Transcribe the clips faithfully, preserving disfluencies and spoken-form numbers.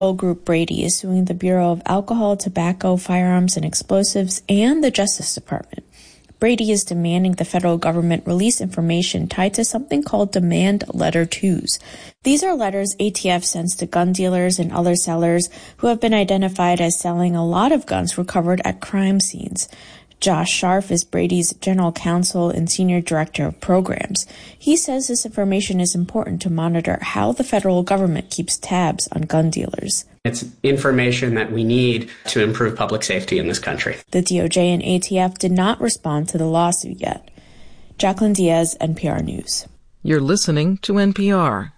Group Brady is suing the Bureau of Alcohol, Tobacco, Firearms, and Explosives and the Justice Department. Brady is demanding the federal government release information tied to something called Demand Letter twos. These are letters A T F sends to gun dealers and other sellers who have been identified as selling a lot of guns recovered at crime scenes. Josh Scharf is Brady's general counsel and senior director of programs. He says this information is important to monitor how the federal government keeps tabs on gun dealers. It's information that we need to improve public safety in this country. The D O J and A T F did not respond to the lawsuit yet. Jacqueline Diaz, N P R News. You're listening to N P R.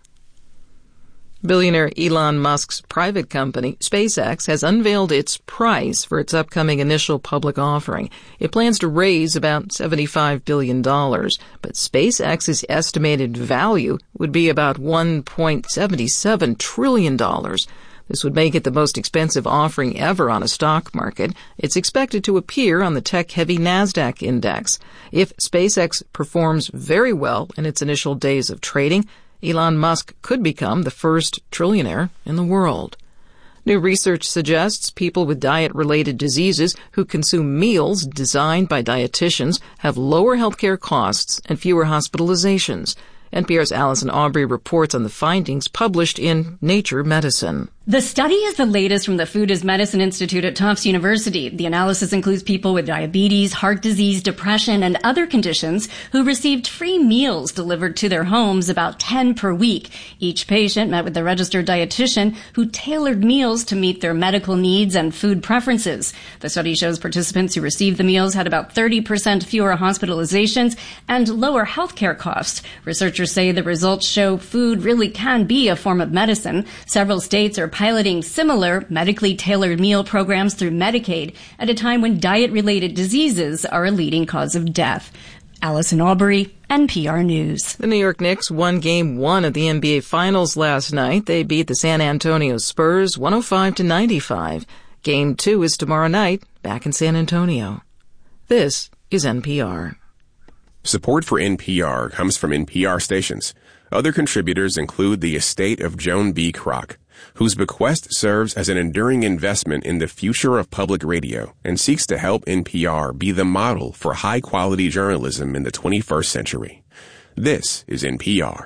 Billionaire Elon Musk's private company, SpaceX, has unveiled its price for its upcoming initial public offering. It plans to raise about seventy-five billion dollars, but SpaceX's estimated value would be about one point seven seven trillion dollars. This would make it the most expensive offering ever on a stock market. It's expected to appear on the tech-heavy NASDAQ index. If SpaceX performs very well in its initial days of trading, Elon Musk could become the first trillionaire in the world. New research suggests people with diet-related diseases who consume meals designed by dietitians have lower healthcare costs and fewer hospitalizations. N P R's Allison Aubrey reports on the findings published in Nature Medicine. The study is the latest from the Food as Medicine Institute at Tufts University. The analysis includes people with diabetes, heart disease, depression, and other conditions who received free meals delivered to their homes, about ten per week. Each patient met with a registered dietitian who tailored meals to meet their medical needs and food preferences. The study shows participants who received the meals had about thirty percent fewer hospitalizations and lower healthcare costs. Researchers say the results show food really can be a form of medicine. Several states are piloting similar medically tailored meal programs through Medicaid at a time when diet-related diseases are a leading cause of death. Allison Aubrey, N P R News. The New York Knicks won Game one of the N B A Finals last night. They beat the San Antonio Spurs one oh five to ninety-five. Game two is tomorrow night, back in San Antonio. This is N P R. Support for N P R comes from N P R stations. Other contributors include the estate of Joan B. Kroc, whose bequest serves as an enduring investment in the future of public radio and seeks to help N P R be the model for high-quality journalism in the twenty-first century. This is N P R.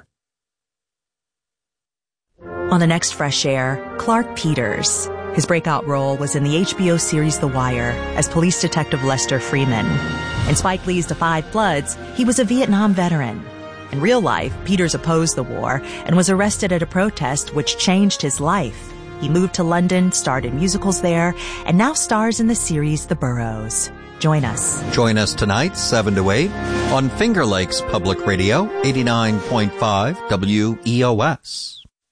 On the next Fresh Air, Clark Peters. His breakout role was in the H B O series The Wire as police detective Lester Freeman. In Spike Lee's Defy Bloods, he was a Vietnam veteran. In real life, Peters opposed the war and was arrested at a protest which changed his life. He moved to London, starred in musicals there, and now stars in the series The Burrows. Join us. Join us tonight, seven to eight, on Finger Lakes Public Radio, eighty-nine point five W E O S.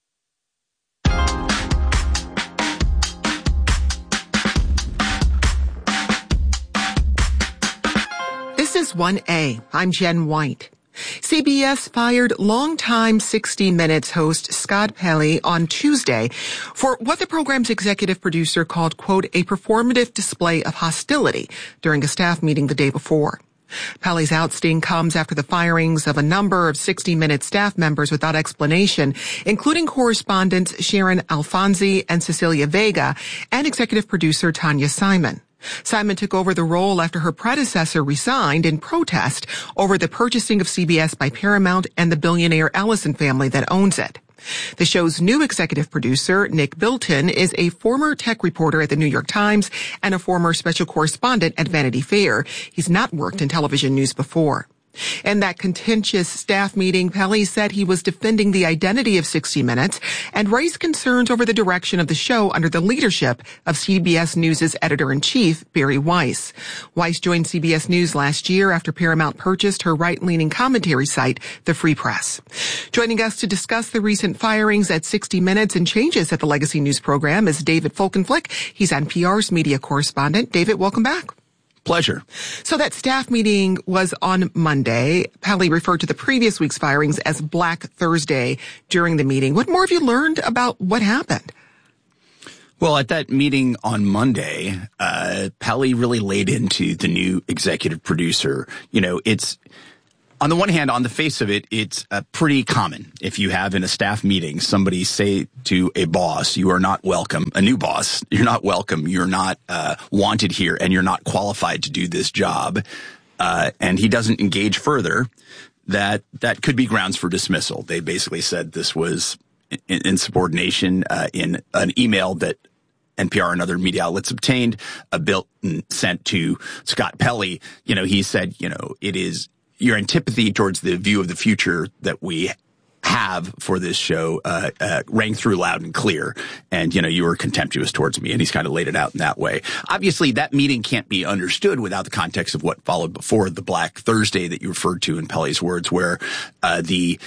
This is one A. I'm Jen White. C B S fired longtime sixty minutes host Scott Pelley on Tuesday for what the program's executive producer called, quote, a performative display of hostility during a staff meeting the day before. Pelley's ousting comes after the firings of a number of sixty minutes staff members without explanation, including correspondents Sharon Alfonsi and Cecilia Vega and executive producer Tanya Simon. Simon took over the role after her predecessor resigned in protest over the purchasing of C B S by Paramount and the billionaire Ellison family that owns it. The show's new executive producer, Nick Bilton, is a former tech reporter at the New York Times and a former special correspondent at Vanity Fair. He's not worked in television news before. In that contentious staff meeting, Pelley said he was defending the identity of sixty minutes and raised concerns over the direction of the show under the leadership of C B S News' editor-in-chief, Barry Weiss. Weiss joined C B S News last year after Paramount purchased her right-leaning commentary site, The Free Press. Joining us to discuss the recent firings at sixty minutes and changes at the Legacy News program is David Folkenflik. He's N P R's media correspondent. David, welcome back. Pleasure. So that staff meeting was on Monday. Pelley referred to the previous week's firings as Black Thursday during the meeting. What more have you learned about what happened? Well, at that meeting on Monday, uh, Pelley really laid into the new executive producer. You know, it's on the one hand, on the face of it, it's uh, pretty common. If you have in a staff meeting somebody say to a boss, you are not welcome, a new boss, you're not welcome, you're not uh, wanted here, and you're not qualified to do this job, uh, and he doesn't engage further, that that could be grounds for dismissal. They basically said this was in, in subordination uh, in an email that N P R and other media outlets obtained, a bill sent to Scott Pelley. You know, he said, you know, it is your antipathy towards the view of the future that we have for this show uh, uh, rang through loud and clear. And, you know, you were contemptuous towards me. And he's kind of laid it out in that way. Obviously, that meeting can't be understood without the context of what followed before the Black Thursday that you referred to in Pelley's words, where uh, the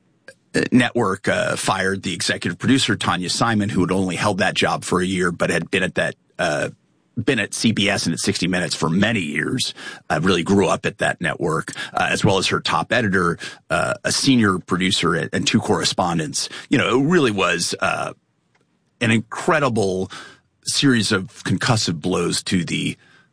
network uh, fired the executive producer, Tanya Simon, who had only held that job for a year, but had been at that uh been at C B S and at sixty minutes for many years, uh, really grew up at that network, uh, as well as her top editor, uh, a senior producer, and, and two correspondents. You know, it really was uh, an incredible series of concussive blows to the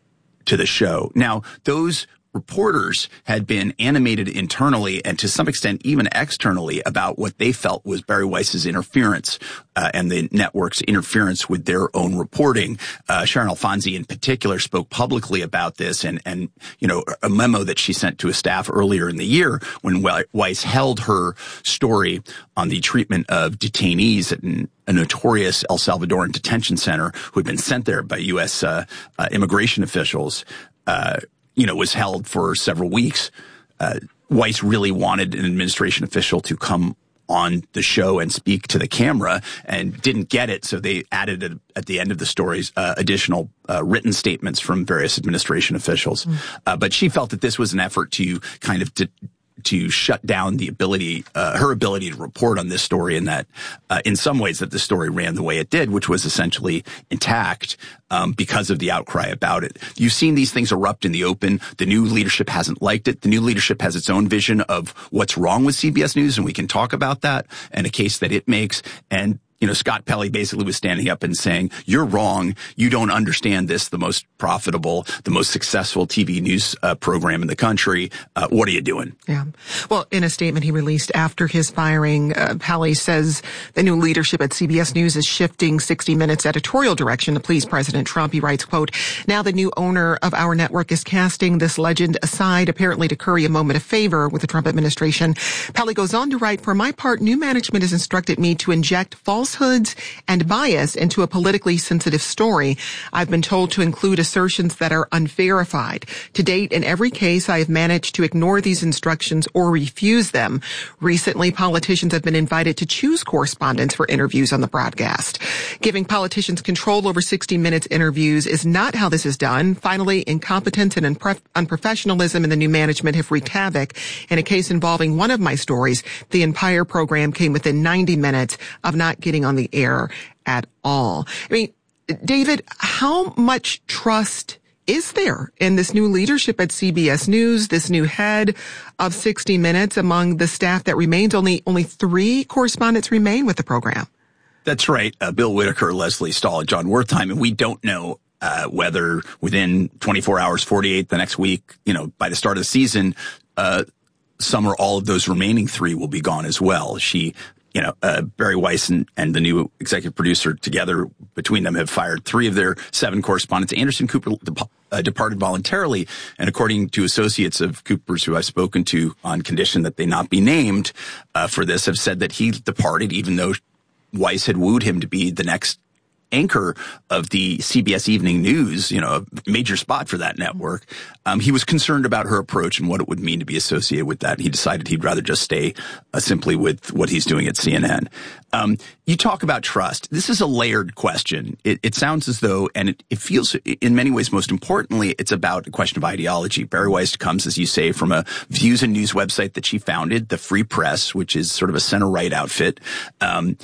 to the show. Now, those reporters had been animated internally and to some extent even externally about what they felt was Bari Weiss's interference uh, and the network's interference with their own reporting. Uh, Sharon Alfonsi in particular spoke publicly about this, and, and, you know, a memo that she sent to a staff earlier in the year when Weiss held her story on the treatment of detainees at an a notorious El Salvadoran detention center who had been sent there by U S uh, uh, immigration officials, uh, you know, was held for several weeks. Uh, Weiss really wanted an administration official to come on the show and speak to the camera and didn't get it. So they added a, at the end of the stories, uh, additional uh, written statements from various administration officials. Mm. Uh, but she felt that this was an effort to kind of to, to shut down the ability, uh, her ability to report on this story, and that, uh, in some ways that the story ran the way it did, which was essentially intact, um, because of the outcry about it. You've seen these things erupt in the open. The new leadership hasn't liked it. The new leadership has its own vision of what's wrong with C B S News, and we can talk about that and a case that it makes. And you know, Scott Pelley basically was standing up and saying, you're wrong. You don't understand this, the most profitable, the most successful T V news uh, program in the country. Uh, what are you doing? Yeah. Well, in a statement he released after his firing, uh, Pelley says the new leadership at C B S News is shifting sixty minutes editorial direction to please President Trump. He writes, quote, now the new owner of our network is casting this legend aside, apparently to curry a moment of favor with the Trump administration. Pelley goes on to write, for my part, new management has instructed me to inject false falsehoods and bias into a politically sensitive story. I've been told to include assertions that are unverified. To date, in every case, I have managed to ignore these instructions or refuse them. Recently, politicians have been invited to choose correspondents for interviews on the broadcast. Giving politicians control over sixty minutes interviews is not how this is done. Finally, incompetence and unpre- unprofessionalism in the new management have wreaked havoc. In a case involving one of my stories, the entire program came within ninety minutes of not getting on the air at all. I mean, David, how much trust is there in this new leadership at C B S News, this new head of sixty minutes among the staff that remains? Only, only three correspondents remain with the program. That's right. Uh, Bill Whitaker, Leslie Stahl, and John Wertheim. And we don't know uh, whether within twenty-four hours, forty-eight, the next week, you know, by the start of the season, uh, some or all of those remaining three will be gone as well. She, you know, uh, Bari Weiss and, and the new executive producer together between them have fired three of their seven correspondents. Anderson Cooper de- uh, departed voluntarily. And according to associates of Cooper's who I've spoken to on condition that they not be named uh, for this, have said that he departed even though Weiss had wooed him to be the next anchor of the C B S Evening News, you know, a major spot for that network. Um, he was concerned about her approach and what it would mean to be associated with that. He decided he'd rather just stay uh, simply with what he's doing at C N N. Um, you talk about trust. This is a layered question. It, it sounds as though, and it, it feels in many ways, most importantly, it's about a question of ideology. Bari Weiss comes, as you say, from a views and news website that she founded, the Free Press, which is sort of a center-right outfit. Um,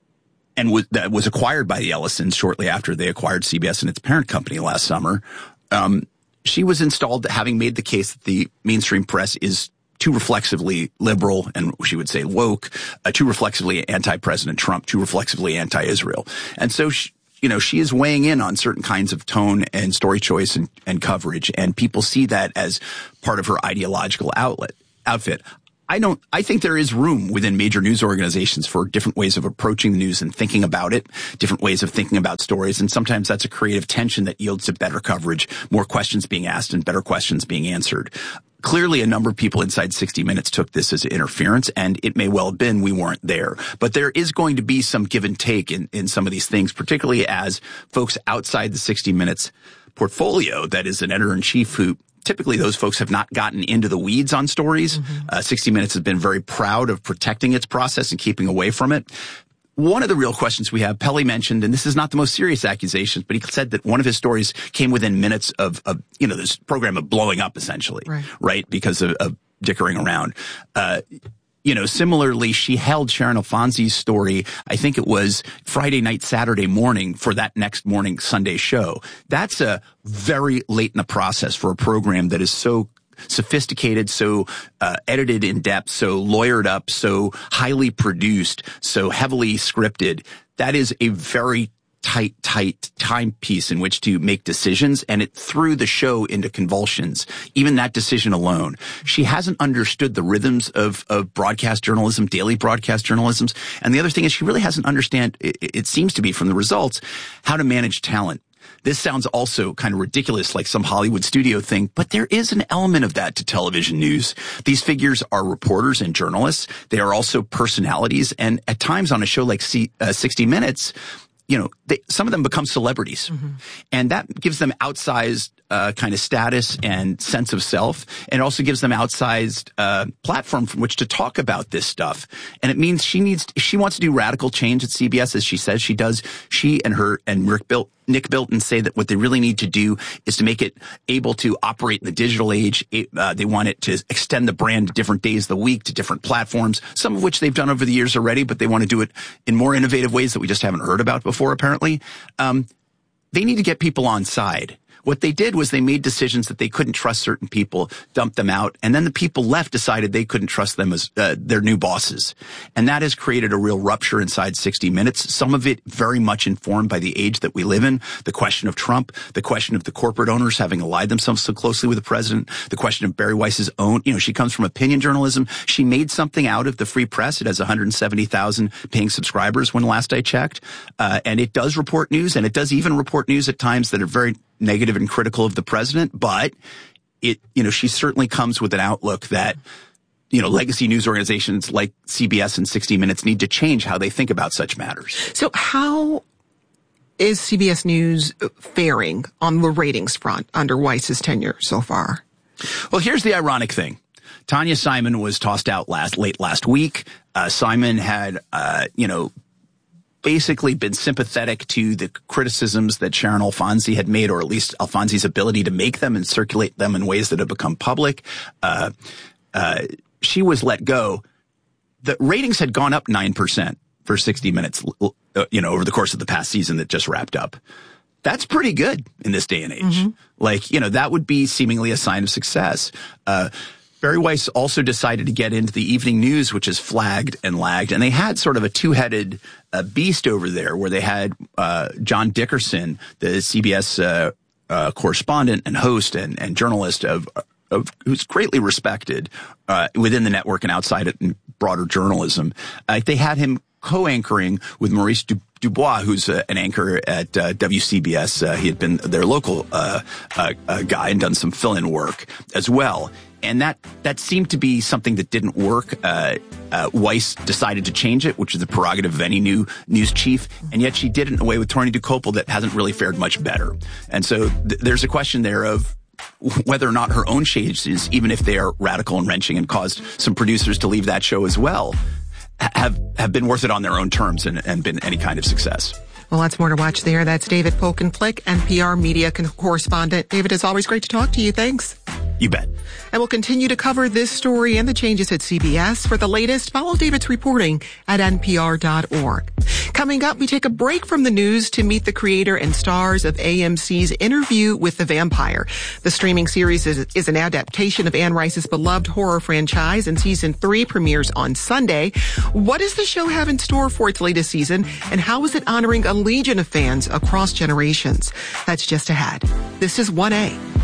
and was, that was acquired by the Ellisons shortly after they acquired C B S and its parent company last summer. Um, she was installed having made the case that the mainstream press is too reflexively liberal, and she would say woke, uh, too reflexively anti-President Trump, too reflexively anti-Israel. And so, she, you know, she is weighing in on certain kinds of tone and story choice and, and coverage, and people see that as part of her ideological outlet. outfit. I don't, I think there is room within major news organizations for different ways of approaching the news and thinking about it, different ways of thinking about stories. And sometimes that's a creative tension that yields to better coverage, more questions being asked and better questions being answered. Clearly, a number of people inside sixty minutes took this as interference, and it may well have been we weren't there. But there is going to be some give and take in, in some of these things, particularly as folks outside the sixty minutes portfolio, that is an editor-in-chief who typically those folks have not gotten into the weeds on stories. Mm-hmm. Uh, sixty minutes has been very proud of protecting its process and keeping away from it. One of the real questions we have, Pelley mentioned, and this is not the most serious accusations, but he said that one of his stories came within minutes of, of you know, this program of blowing up, essentially, right, right because of, of dickering around. Uh, You know, similarly, she held Sharon Alfonsi's story, I think it was Friday night, Saturday morning for that next morning Sunday show. That's a very late in the process for a program that is so sophisticated, so uh, edited in depth, so lawyered up, so highly produced, so heavily scripted. That is a very tight, tight timepiece in which to make decisions, and it threw the show into convulsions, even that decision alone. She hasn't understood the rhythms of, of broadcast journalism, daily broadcast journalism. And the other thing is she really hasn't understand, it, it seems to be from the results, how to manage talent. This sounds also kind of ridiculous, like some Hollywood studio thing, but there is an element of that to television news. These figures are reporters and journalists. They are also personalities. And at times on a show like C, uh, sixty minutes, you know, they, some of them become celebrities. Mm-hmm. And that gives them outsized uh, kind of status and sense of self. And it also gives them outsized uh, platform from which to talk about this stuff. And it means she needs, if she wants to do radical change at C B S, as she says she does, she and her and Rick Bilt, Nick Bilton say that what they really need to do is to make it able to operate in the digital age. It, uh, they want it to extend the brand to different days of the week, to different platforms, some of which they've done over the years already, but they want to do it in more innovative ways that we just haven't heard about before, apparently. Um, they need to get people on side. What they did was they made decisions that they couldn't trust certain people, dumped them out, and then the people left decided they couldn't trust them as uh, their new bosses. And that has created a real rupture inside sixty minutes, some of it very much informed by the age that we live in, the question of Trump, the question of the corporate owners having allied themselves so closely with the president, the question of Bari Weiss's own, you know, she comes from opinion journalism. She made something out of the Free Press. It has one hundred seventy thousand paying subscribers when last I checked. Uh, and it does report news, and it does even report news at times that are very negative and critical of the president, but it, you know, she certainly comes with an outlook that, you know, legacy news organizations like C B S and sixty minutes need to change how they think about such matters. So how is C B S News faring on the ratings front under Weiss's tenure so far? Well, here's the ironic thing. Tanya Simon was tossed out last, late last week. Uh, Simon had, uh, you know, basically been sympathetic to the criticisms that Sharon Alfonsi had made, or at least Alfonsi's ability to make them and circulate them in ways that have become public. Uh, uh, she was let go. The ratings had gone up nine percent for sixty minutes, you know, over the course of the past season that just wrapped up. That's pretty good in this day and age. Mm-hmm. Like, you know, that would be seemingly a sign of success. Uh, Bari Weiss also decided to get into the evening news, which is flagged and lagged. And they had sort of a two-headed uh, beast over there where they had uh, John Dickerson, the C B S uh, uh, correspondent and host and, and journalist of, of who's greatly respected uh, within the network and outside it in broader journalism. Uh, they had him co-anchoring with Maurice Du- Dubois, who's uh, an anchor at uh, W C B S. Uh, he had been their local uh, uh, uh, guy and done some fill-in work as well. And that, that seemed to be something that didn't work. Uh, uh, Weiss decided to change it, which is the prerogative of any new news chief. And yet she did it in a way with Tony Dokoupil that hasn't really fared much better. And so th- there's a question there of whether or not her own changes, even if they are radical and wrenching and caused some producers to leave that show as well, have, have been worth it on their own terms and, and been any kind of success. Well, lots more to watch there. That's David Folkenflik, N P R media correspondent. David, it's always great to talk to you. Thanks. You bet. And we'll continue to cover this story and the changes at C B S. For the latest, follow David's reporting at N P R dot org. Coming up, we take a break from the news to meet the creator and stars of A M C's Interview with the Vampire. The streaming series is, is an adaptation of Anne Rice's beloved horror franchise, and season three premieres on Sunday. What does the show have in store for its latest season, and how is it honoring a legion of fans across generations? That's just ahead. This is one A.